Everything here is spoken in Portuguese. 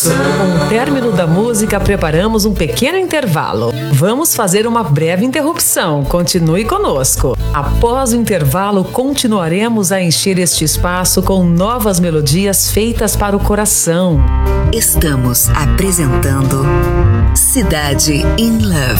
Com o término da música, preparamos um pequeno intervalo. Vamos fazer uma breve interrupção. Continue conosco. Após o intervalo, continuaremos a encher este espaço com novas melodias feitas para o coração. Estamos apresentando Cidade in Love.